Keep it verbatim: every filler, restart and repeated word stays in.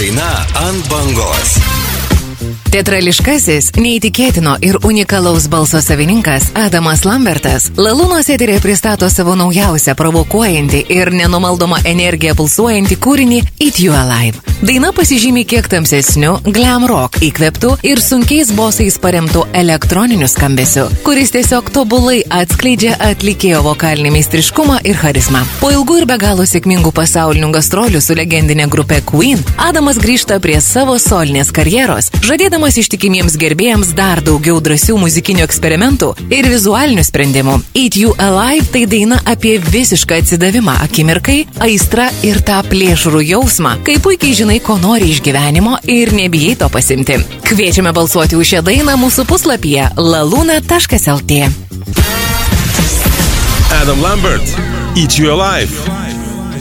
daina ant bangos. Teatrališkasis, neįtikėtino ir unikalaus balso savininkas Adamas Lambertas Lalūnos eterėje pristato savo naujausią provokuojantį ir nenumaldomą energiją pulsuojantį kūrinį Eat You Alive. Daina pasižymi kiek tamsesniu, glam rock įkvėptų ir sunkiais bosais paremtų elektroniniu skambesiu, kuris tiesiog tobulai atskleidžia atlikėjo vokalinį meistriškumą ir charizmą. Po ilgų ir be galo sėkmingų pasaulinių gastrolių su legendinė grupė Queen, Adamas grįžta prie savo solinės karjeros, žadėdamas ištikimiems gerbėjams dar daugiau drąsių muzikinių eksperimentų ir vizualinių sprendimų. Eat You Alive tai daina apie visišką atsidavimą akimirkai, aistrą ir tą plėšrų jausmą, kai puikiai žinai, ko nori iš gyvenimo ir nebijai to pasimti. Kviečiame balsuoti už šią dainą mūsų puslapyje laluna taškas lt. Adam Lambert, Eat You Alive.